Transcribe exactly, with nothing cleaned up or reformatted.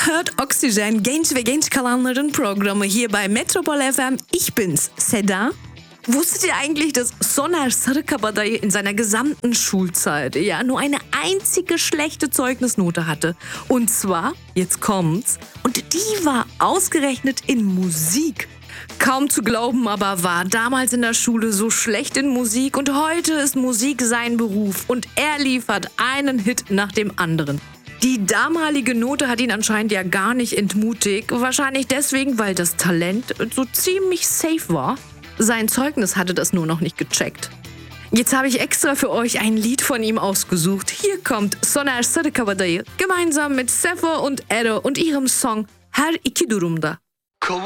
hört Oksijen, genç ve genç kalanların programı hier bei Metropol F M. Ich bin's, Seda. Wusstet ihr eigentlich, dass Soner Sarıkabadayı in seiner gesamten Schulzeit ja nur eine einzige schlechte Zeugnisnote hatte? Und zwar, jetzt kommt's, und die war ausgerechnet in Musik. Kaum zu glauben, aber war damals in der Schule so schlecht in Musik und heute ist Musik sein Beruf und er liefert einen Hit nach dem anderen. Die damalige Note hat ihn anscheinend ja gar nicht entmutigt, wahrscheinlich deswegen, weil das Talent so ziemlich safe war. Sein Zeugnis hatte das nur noch nicht gecheckt. Jetzt habe ich extra für euch ein Lied von ihm ausgesucht. Hier kommt Soner Sarıkabadayı gemeinsam mit Sefo und Ero und ihrem Song Her iki durumda.